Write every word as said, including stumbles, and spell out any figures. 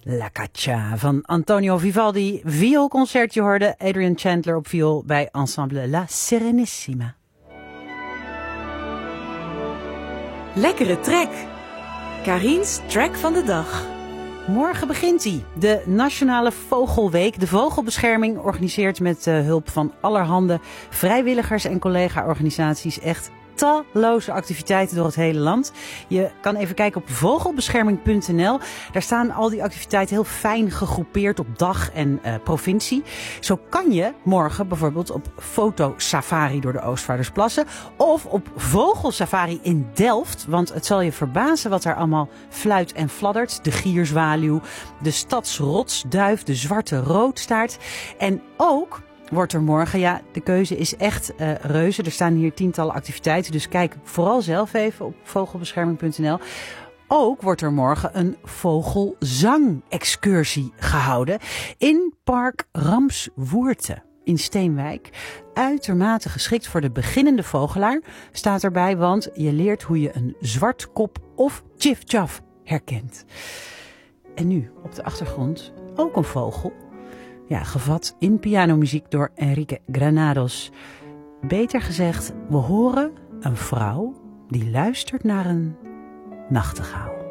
La Caccia van Antonio Vivaldi. Vioolconcert, je hoorde Adrian Chandler op viool bij Ensemble La Serenissima. Lekkere track. Karin's track van de dag. Morgen begint hij, de Nationale Vogelweek. De Vogelbescherming organiseert met uh, hulp van allerhande vrijwilligers en collega-organisaties echt talloze activiteiten door het hele land. Je kan even kijken op vogelbescherming punt n l. Daar staan al die activiteiten heel fijn gegroepeerd op dag en uh, provincie. Zo kan je morgen bijvoorbeeld op fotosafari door de Oostvaardersplassen of op vogelsafari in Delft. Want het zal je verbazen wat daar allemaal fluit en fladdert. De gierzwaluw, de stadsrotsduif, de zwarte roodstaart en ook wordt er morgen, ja, de keuze is echt uh, reuze. Er staan hier tientallen activiteiten, dus kijk vooral zelf even op vogelbescherming punt n l. Ook wordt er morgen een vogelzang-excursie gehouden in Park Ramswoerte in Steenwijk. Uitermate geschikt voor de beginnende vogelaar, staat erbij, want je leert hoe je een zwartkop of tjif-tjaf herkent. En nu op de achtergrond ook een vogel. Ja, gevat in pianomuziek door Enrique Granados. Beter gezegd, we horen een vrouw die luistert naar een nachtegaal.